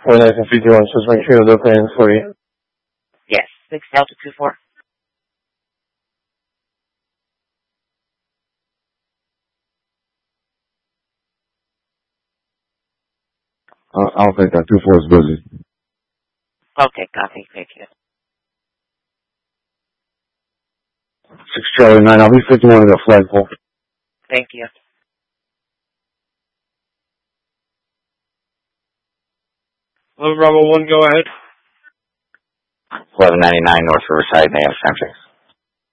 4 nights and 51, just make sure they're paying for you. Yes, 6 Delta 24. I'll take that. 24 is busy. Okay, copy. Thank you. 6 Charlie 9, I'll be 51 at the flagpole. Thank you. Bravo 1, go ahead. 1199 North Riverside, May I have Century?